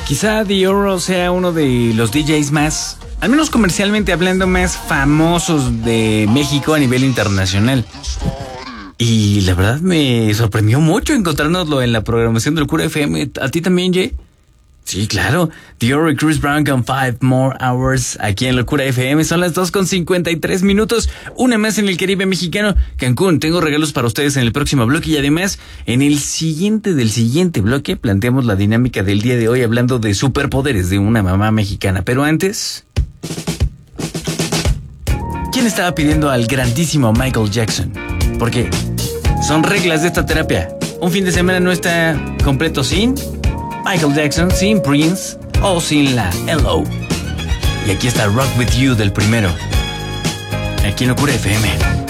Quizá Dior sea uno de los DJs más, al menos comercialmente hablando, más famosos de México a nivel internacional. Y la verdad me sorprendió mucho encontrárnoslo en la programación del Cura FM. ¿A ti también, Jay? Sí, claro. Dior y Chris Brown con 5 More Hours aquí en Locura FM. Son las 2:53. Una más en el Caribe mexicano. Cancún, tengo regalos para ustedes en el próximo bloque. Y además, en el siguiente bloque, planteamos la dinámica del día de hoy hablando de superpoderes de una mamá mexicana. Pero antes, ¿quién estaba pidiendo al grandísimo Michael Jackson? Porque son reglas de esta terapia. Un fin de semana no está completo sin Michael Jackson, sin Prince o sin la Hello. Y aquí está Rock With You del primero, aquí en Locura FM.